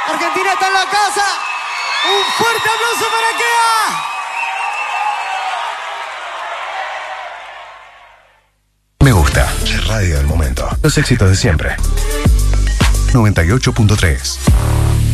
Argentina está en la casa. Un fuerte aplauso para Kea. Me gusta. La radio del momento. Los éxitos de siempre. 98.3.